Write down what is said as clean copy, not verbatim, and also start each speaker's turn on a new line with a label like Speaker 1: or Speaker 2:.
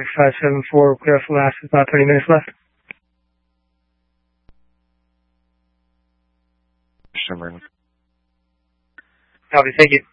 Speaker 1: traffic 574, clear off the last, about 30 minutes left.
Speaker 2: Sure,
Speaker 1: Copy, thank you.